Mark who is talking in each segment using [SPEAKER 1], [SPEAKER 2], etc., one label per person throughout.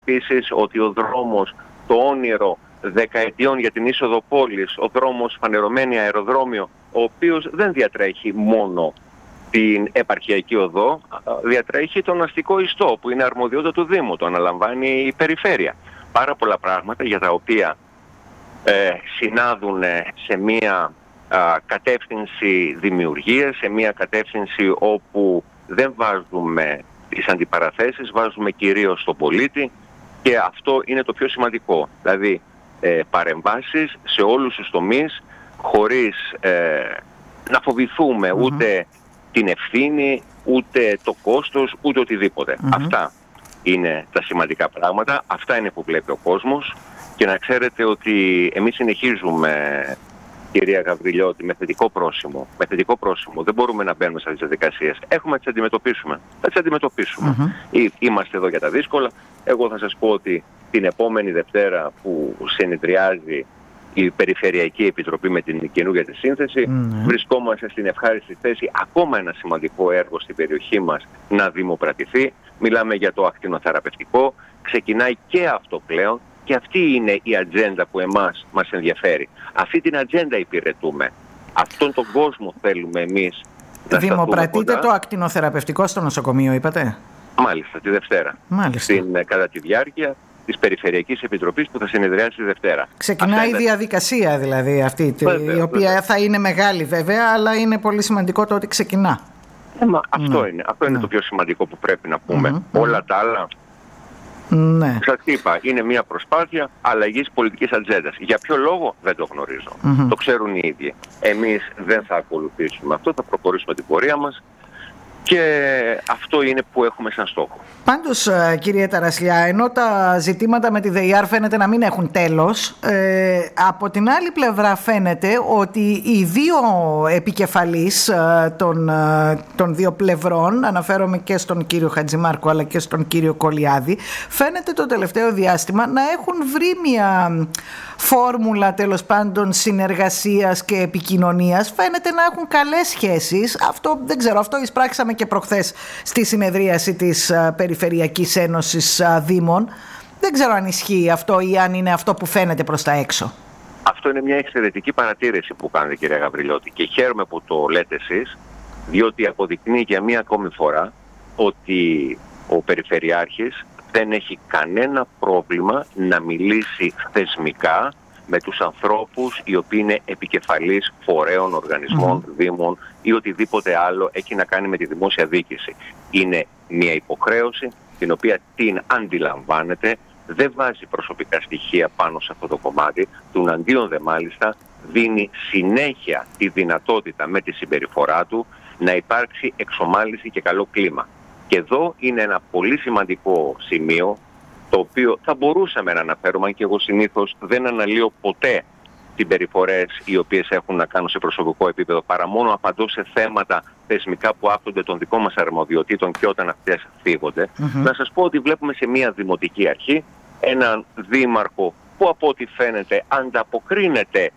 [SPEAKER 1] επίσης ότι ο δρόμος, το όνειρο δεκαετιών για την είσοδο πόλης, ο δρόμος φανερωμένη αεροδρόμιο, ο οποίος δεν διατρέχει μόνο την επαρχιακή οδό, διατρέχει τον αστικό ιστό που είναι αρμοδιότητα του Δήμου, το αναλαμβάνει η περιφέρεια. Πάρα πολλά πράγματα για τα οποία συνάδουν σε μία κατεύθυνση δημιουργίας, σε μία κατεύθυνση όπου δεν βάζουμε τις αντιπαραθέσεις, βάζουμε κυρίως τον πολίτη, και αυτό είναι το πιο σημαντικό. Δηλαδή παρεμβάσεις σε όλους τους τομείς, χωρίς να φοβηθούμε ούτε την ευθύνη, ούτε το κόστος, ούτε οτιδήποτε. Αυτά είναι τα σημαντικά πράγματα, αυτά είναι που βλέπει ο κόσμος, και να ξέρετε ότι εμείς συνεχίζουμε, κυρία Γαβριλιώτη, με θετικό πρόσημο. Με θετικό πρόσημο. Δεν μπορούμε να μπαίνουμε σε αυτές τις διαδικασίες. Έχουμε να τις αντιμετωπίσουμε. Θα τις αντιμετωπίσουμε. Είμαστε εδώ για τα δύσκολα. Εγώ θα σας πω ότι την επόμενη Δευτέρα που συνεδριάζει η Περιφερειακή Επιτροπή με την καινούργια της σύνθεση, βρισκόμαστε στην ευχάριστη θέση ακόμα ένα σημαντικό έργο στην περιοχή μας να δημοπρατηθεί. Μιλάμε για το ακτινοθεραπευτικό. Ξεκινάει και αυτό πλέον. Και αυτή είναι η ατζέντα που εμάς μας ενδιαφέρει. Αυτή την ατζέντα υπηρετούμε. Αυτόν τον κόσμο θέλουμε εμείς να
[SPEAKER 2] δημοπρατείτε το ακτινοθεραπευτικό στο νοσοκομείο, είπατε?
[SPEAKER 1] Μάλιστα, τη Δευτέρα. Κατά τη διάρκεια της Περιφερειακής Επιτροπής που θα συνεδριάσει τη Δευτέρα.
[SPEAKER 2] Ξεκινάει η διαδικασία δηλαδή αυτή, η οποία θα είναι μεγάλη βέβαια, αλλά είναι πολύ σημαντικό το ότι ξεκινά.
[SPEAKER 1] Αυτό είναι το πιο σημαντικό που πρέπει να πούμε. Όλα τα άλλα, σας είπα, είναι μια προσπάθεια αλλαγής πολιτικής ατζέντας. Για ποιο λόγο δεν το γνωρίζω. Το ξέρουν οι ίδιοι. Εμείς δεν θα ακολουθήσουμε αυτό, θα προχωρήσουμε την πορεία μας, και αυτό είναι που έχουμε σαν στόχο.
[SPEAKER 2] Πάντως, κύριε Ταρασλιά, ενώ τα ζητήματα με τη ΔΕΙΑΡ φαίνεται να μην έχουν τέλος, από την άλλη πλευρά φαίνεται ότι οι δύο επικεφαλείς των δύο πλευρών, αναφέρομαι και στον κύριο Χατζημάρκο αλλά και στον κύριο Κολιάδη, φαίνεται το τελευταίο διάστημα να έχουν βρει μια φόρμουλα τέλος πάντων συνεργασίας και επικοινωνίας. Φαίνεται να έχουν καλές σχέσεις. Αυτό δεν ξέρω, αυτό εισπράξαμε και προχθές στη συνεδρίαση της Περιφερειακής Ένωσης Δήμων. Δεν ξέρω αν ισχύει αυτό ή αν είναι αυτό που φαίνεται προς τα έξω.
[SPEAKER 1] Αυτό είναι μια εξαιρετική παρατήρηση που κάνετε, κυρία Γαβριλιώτη, και χαίρομαι που το λέτε εσείς, διότι αποδεικνύει για μία ακόμη φορά ότι ο Περιφερειάρχης δεν έχει κανένα πρόβλημα να μιλήσει θεσμικά με τους ανθρώπους οι οποίοι είναι επικεφαλής φορέων, οργανισμών, δήμων ή οτιδήποτε άλλο έχει να κάνει με τη δημόσια διοίκηση. Είναι μια υποχρέωση την οποία την αντιλαμβάνεται, δεν βάζει προσωπικά στοιχεία πάνω σε αυτό το κομμάτι, τουναντίον δε μάλιστα δίνει συνέχεια τη δυνατότητα με τη συμπεριφορά του να υπάρξει εξομάλυνση και καλό κλίμα. Και εδώ είναι ένα πολύ σημαντικό σημείο, το οποίο θα μπορούσαμε να αναφέρουμε, αν και εγώ συνήθως δεν αναλύω ποτέ συμπεριφορές οι οποίες έχουν να κάνουν σε προσωπικό επίπεδο, παρά μόνο απαντώ σε θέματα θεσμικά που άπτονται των δικών μας αρμοδιοτήτων και όταν αυτές φύγονται. Να σας πω ότι βλέπουμε σε μια δημοτική αρχή έναν δήμαρχο που από ό,τι φαίνεται ανταποκρίνεται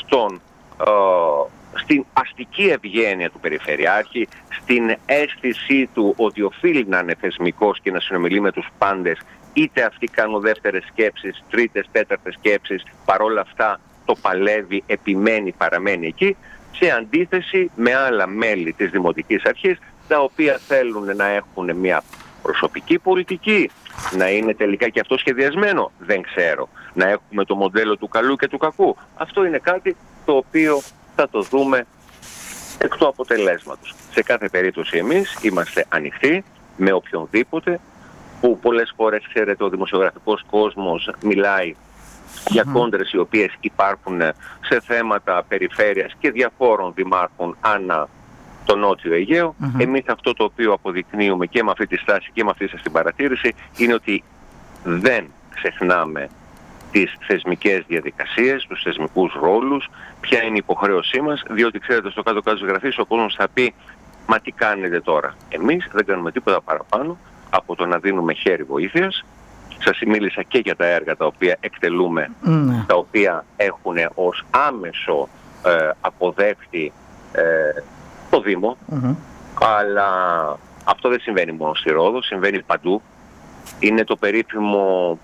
[SPEAKER 1] στην αστική ευγένεια του Περιφερειάρχη, στην αίσθησή του ότι οφείλει να είναι θεσμικός και να συνομιλεί με τους πάντες, είτε αυτοί κάνουν δεύτερες σκέψεις, τρίτες, τέταρτες σκέψεις, παρόλα αυτά το παλεύει, επιμένει, παραμένει εκεί, σε αντίθεση με άλλα μέλη της Δημοτικής Αρχής, τα οποία θέλουν να έχουν μια προσωπική πολιτική, να είναι τελικά και αυτό σχεδιασμένο, δεν ξέρω, να έχουμε το μοντέλο του καλού και του κακού. Αυτό είναι κάτι το οποίο θα το δούμε εκ του αποτελέσματος. Σε κάθε περίπτωση εμείς είμαστε ανοιχτοί με οποιονδήποτε, που πολλές φορές, ξέρετε, ο δημοσιογραφικός κόσμος μιλάει για κόντρες οι οποίες υπάρχουν σε θέματα περιφέρειας και διαφόρων δημάρχων ανά το Νότιο Αιγαίο. Εμείς αυτό το οποίο αποδεικνύουμε και με αυτή τη στάση και με αυτή σας την παρατήρηση είναι ότι δεν ξεχνάμε τις θεσμικές διαδικασίες, τους θεσμικούς ρόλους, ποια είναι η υποχρέωσή μας, διότι ξέρετε στο κάτω-κάτω της γραφής ο κόσμος θα πει «Μα τι κάνετε τώρα?» Εμείς δεν κάνουμε τίποτα παραπάνω από το να δίνουμε χέρι βοήθειας. Σας μίλησα και για τα έργα τα οποία εκτελούμε, τα οποία έχουν ως άμεσο αποδέχτη το Δήμο, αλλά αυτό δεν συμβαίνει μόνο στη Ρόδο, συμβαίνει παντού. Είναι το περίφημο